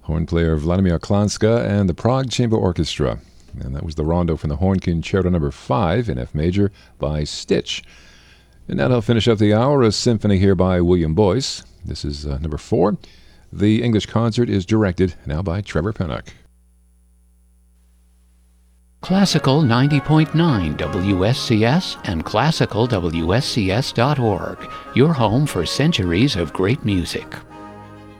horn player Vladimir Klanska and the Prague Chamber Orchestra. And that was the rondo from the Horn Concerto No. 5 in F major by Stitch. And now to finish up the hour, a symphony here by William Boyce. This is number 4. The English concert is directed now by Trevor Pennock. Classical 90.9 WSCS and classicalwscs.org, your home for centuries of great music.